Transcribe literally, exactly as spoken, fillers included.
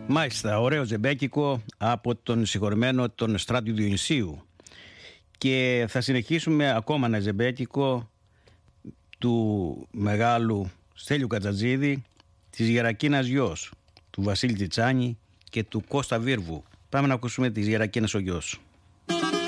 Μάλιστα, ωραίο ζεμπέκικο από τον συγχωρεμένο τον Στράτιο Διονυσίου. Και θα συνεχίσουμε ακόμα ένα ζεμπέκικο του μεγάλου Στέλιου Κατζατζίδη, της Γερακίνας γιος, του Βασίλη Τσιτσάνη και του Κώστα Βίρβου. Πάμε να ακούσουμε της Γερακίνας ο γιος.